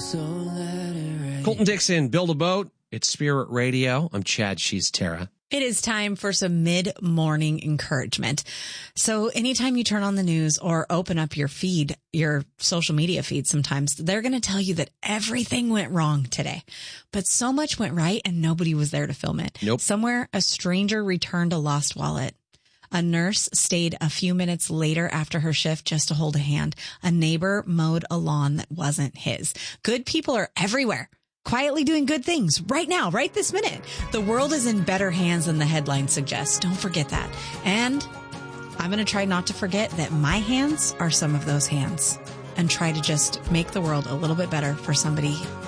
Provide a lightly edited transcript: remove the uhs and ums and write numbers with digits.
Colton Dixon, Build a Boat. It's Spirit Radio. I'm Chad. She's Tara. It is time for some mid-morning encouragement. So anytime you turn on the news or open up your feed, your social media feed sometimes, they're going to tell you that everything went wrong today. But so much went right and nobody was there to film it. Nope. Somewhere, a stranger returned a lost wallet. A nurse stayed a few minutes later after her shift just to hold a hand. A neighbor mowed a lawn that wasn't his. Good people are everywhere, quietly doing good things right now, right this minute. The world is in better hands than the headline suggests. Don't forget that. And I'm going to try not to forget that my hands are some of those hands and try to just make the world a little bit better for somebody